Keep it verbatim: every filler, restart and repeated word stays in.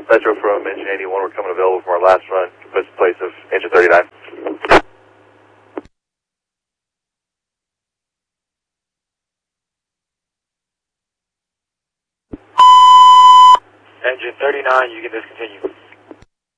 Metro from engine eighty-one, we're coming available from our last run, puts in place of engine thirty-nine. Engine thirty-nine, you can discontinue.